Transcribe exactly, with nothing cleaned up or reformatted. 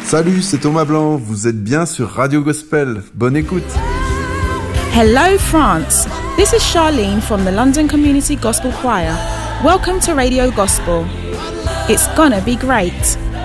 Salut, c'est Thomas Blanc, vous êtes bien sur Radio Gospel. Bonne écoute. Hello France, this is Charlene from the London Community Gospel Choir. Welcome to Radio Gospel. It's gonna be great.